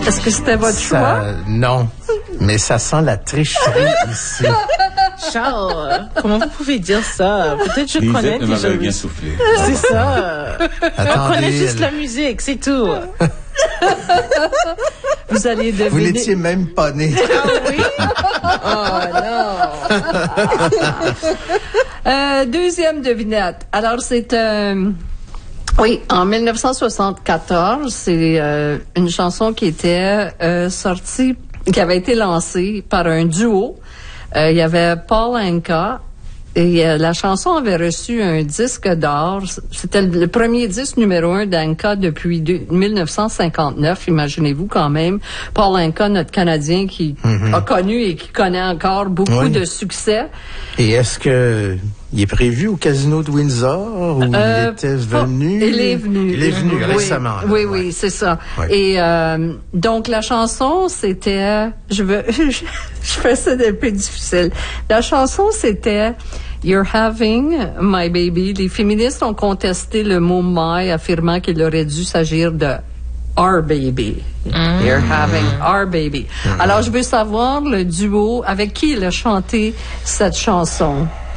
Est-ce que c'était votre choix? Non, mais ça sent la tricherie ici. Charles, comment vous pouvez dire ça? Peut-être je connais ne déjà. m'avait rien soufflé. C'est ça. Attendez, On connaît juste la musique, c'est tout. Vous allez deviner. vous n'étiez même pas né. Ah oui? Oh non. Deuxième devinette. Alors, c'est... oui, en 1974, c'est une chanson qui était sortie, qui avait été lancée par un duo. Il y avait Paul Anka et la chanson avait reçu un disque d'or. C'était le premier disque numéro 1 d'Anka depuis 1959. Imaginez-vous quand même. Paul Anka, notre Canadien qui a connu et qui connaît encore beaucoup de succès. Et est-ce que il est prévu au Casino de Windsor ou il était venu? Il est venu. Il est venu récemment. Oui, c'est ça. Oui. Et donc la chanson, c'était, je fais ça d'un peu difficile. La chanson, c'était You're Having My Baby. Les féministes ont contesté le mot my, affirmant qu'il aurait dû s'agir de Our Baby. You're having our baby. Alors, je veux savoir le duo avec qui il a chanté cette chanson.